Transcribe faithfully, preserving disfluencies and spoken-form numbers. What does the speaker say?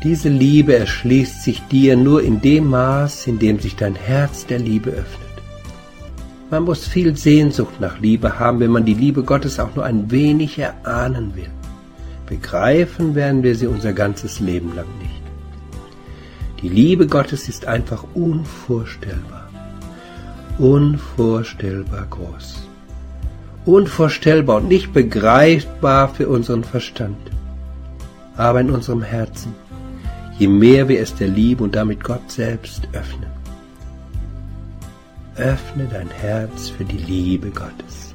Diese Liebe erschließt sich dir nur in dem Maß, in dem sich dein Herz der Liebe öffnet. Man muss viel Sehnsucht nach Liebe haben, wenn man die Liebe Gottes auch nur ein wenig erahnen will. Begreifen werden wir sie unser ganzes Leben lang nicht. Die Liebe Gottes ist einfach unvorstellbar, unvorstellbar groß, unvorstellbar und nicht begreifbar für unseren Verstand, aber in unserem Herzen, je mehr wir es der Liebe und damit Gott selbst öffnen. Öffne dein Herz für die Liebe Gottes.